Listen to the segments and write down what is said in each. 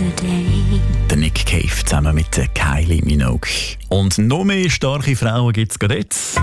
Der Nick Cave zusammen mit der Kylie Minogue. Und noch mehr starke Frauen gibt es gerade jetzt.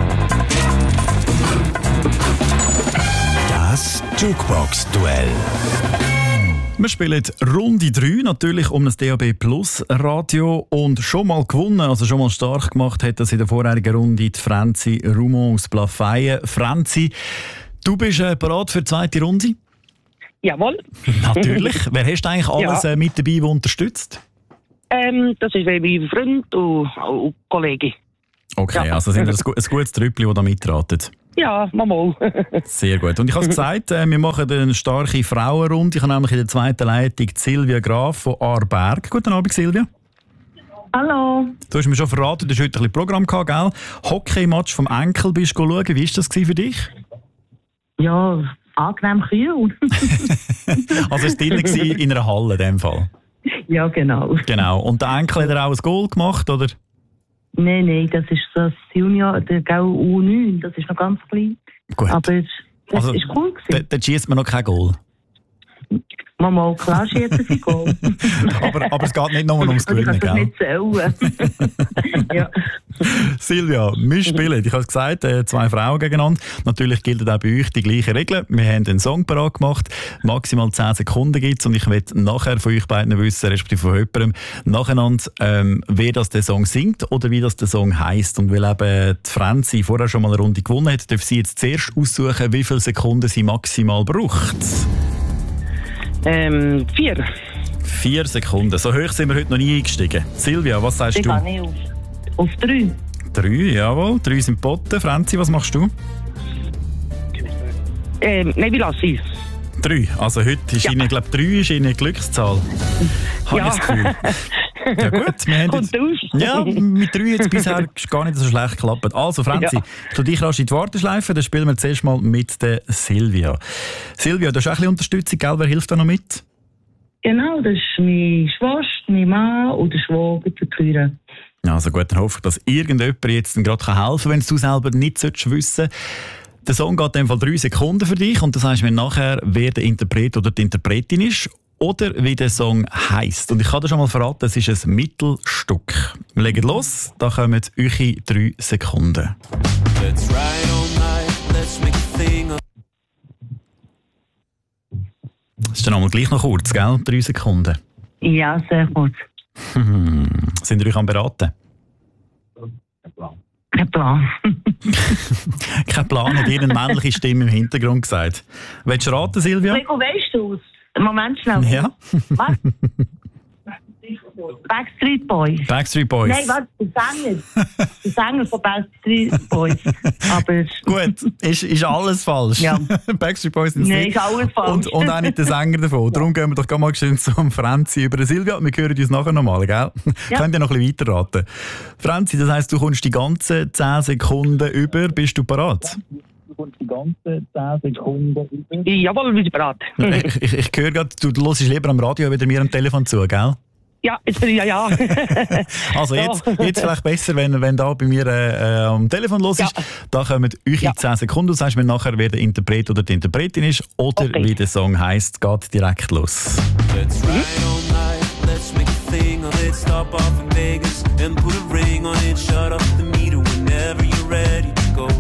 Das Jukebox-Duell. Wir spielen Runde 3, natürlich um das DAB Plus Radio. Und schon mal gewonnen, also schon mal stark gemacht, hat das in der vorherigen Runde die Franzi Rumon aus Plafeyen. Franzi, du bist bereit für die zweite Runde? Jawohl. Natürlich. Wer hast du eigentlich alles mit dabei, der unterstützt? Das ist mein Freund und Kollege. Okay, also sind das ein gutes Trüppchen, das da mitratet? Ja, mal. Sehr gut. Und ich habe es gesagt, wir machen eine starke Frauenrunde. Ich habe nämlich in der zweiten Leitung Silvia Graf von Aarberg. Guten Abend, Silvia. Hallo. Du hast mir schon verraten, du hast heute ein bisschen Programm gehabt, gell? Hockey-Match vom Enkel bist du schauen. Wie war das für dich? Ja, angenehm kühl. Also es war drinnen in einer Halle in dem Fall? Ja, genau. Genau. Und der Enkel hat auch ein Goal gemacht, oder? Nein, das ist das Junior, der U9, das ist noch ganz klein. Gut. Aber das ist cool gewesen. Dann schießt man noch kein Goal. Mal klar schießen sie Goal. aber es geht nicht nur ums Gewinnen, gell? Ich kann das nicht zählen. Ja. Silvia, wir spielen. Ich habe es gesagt, 2 Frauen gegeneinander. Natürlich gilt auch bei euch die gleichen Regeln. Wir haben einen Song parat gemacht. Maximal 10 Sekunden gibt es. Und ich möchte nachher von euch beiden wissen, respektive von jemandem, nacheinander, wer das der Song singt oder wie das der Song heisst. Und weil eben die Franzi vorher schon mal eine Runde gewonnen hat, darf sie jetzt zuerst aussuchen, wie viele Sekunden sie maximal braucht. 4. 4 Sekunden. So hoch sind wir heute noch nie eingestiegen. Silvia, was sagst du? Ich gehe auf 3. 3, jawohl. 3 sind Botten. Franzi, was machst du? Nein, wie lasse ich 3. Also heute ist Ihnen, glaube 3 ist Ihnen eine Glückszahl. Habe ich das Gefühl. Ja gut, wir haben jetzt, ja, mit 3 jetzt bisher gar nicht so schlecht geklappt. Also Franzi, du dich rasch in die Warteschleife, dann spielen wir zuerst mal mit der Silvia. Silvia, du hast auch ein bisschen Unterstützung, gell? Wer hilft da noch mit? Genau, das ist meine Schwester, mein Mann und der Schwager für die Kühe. Also gut, dann hoffe ich, dass irgendjemand jetzt gerade helfen kann, wenn du selber nicht wissen solltest. Der Song geht in dem Fall 3 Sekunden für dich und das heißt mir nachher, wer der Interpret oder die Interpretin ist oder wie der Song heisst. Und ich kann dir schon mal verraten, es ist ein Mittelstück. Wir legen los, da kommen eure 3 Sekunden. Let's ride all night, let's make a thing of. Das ist dann einmal gleich noch kurz, gell? 3 Sekunden. Ja, sehr gut. Sind ihr euch am Beraten? Kein Plan. Kein Plan, hat irgendeine männliche Stimme im Hintergrund gesagt. Willst du raten, Silvia? Wo weißt du es? Moment schnell. Ja. Was? Backstreet Boys. Backstreet Boys. Nein, warte, der Sänger von Backstreet Boys. Aber gut, ist alles falsch. Ja. Backstreet Boys sind Nein, ist alles falsch. Und auch nicht der Sänger davon. Darum gehen wir doch mal schön zum Franzi über Silvia. Wir hören uns nachher nochmal, gell? Ja. Könnt ihr noch ein bisschen weiterraten. Franzi, das heisst, du kommst die ganzen 10 Sekunden über. Bist du bereit? Die ganzen 10 Sekunden. Jawohl, bin ich bereit. Ich höre gerade, du hörst lieber am Radio wieder mir am Telefon zu, gell? Ja, jetzt bin ich ja. Also jetzt vielleicht besser, wenn da bei mir am Telefon los ist. Ja. Da kommen eure 10 Sekunden. Du sagst mir nachher, wer der Interpret oder die Interpretin ist oder wie der Song heisst. Geht direkt los. Let's ride all night, let's make a thing of it. Stop off in Vegas and put a ring on it. Shut off the meter whenever you're ready to go.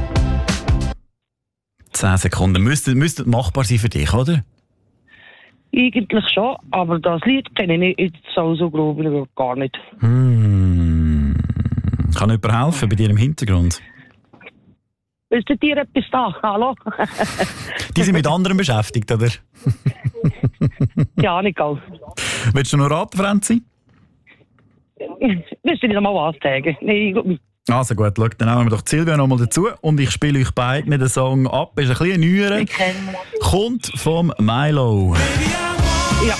10 Sekunden. Müsste machbar sein für dich, oder? Eigentlich schon, aber das Lied kenne ich nicht so grob gar nicht. Kann jemand helfen bei dir im Hintergrund? Willst du dir etwas da? Hallo? Die sind mit anderen beschäftigt, oder? Ja, nicht ganz. Willst du noch raten, Franzi? Willst du nicht einmal was sagen? Nein, also gut, schau, dann nehmen wir doch Silvia noch mal dazu und ich spiele euch beiden den Song ab. Ist ein bisschen neuer. Kommt vom Milo. Ja.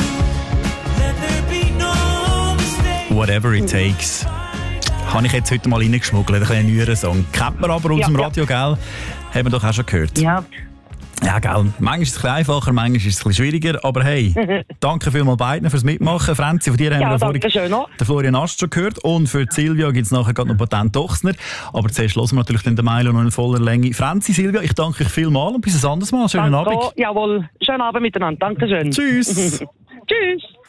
Whatever it takes. Habe ich jetzt heute mal reingeschmuggelt, ein bisschen neuer Song. Kennt man aber aus dem Radio, gell? Haben wir doch auch schon gehört. Ja. Ja, gell. Manchmal ist es ein bisschen einfacher, manchmal ist es ein bisschen schwieriger. Aber hey, danke vielmals beiden fürs Mitmachen. Franzi, von dir haben wir den Florian Ast schon gehört. Und für Silvia gibt es nachher gerade noch Patent Dochsner. Aber zuerst hören wir natürlich den Milo noch in voller Länge. Franzi, Silvia, ich danke euch vielmals und bis ein anderes Mal. Schönen Abend. Jawohl, schönen Abend miteinander. Dankeschön. Tschüss. Tschüss.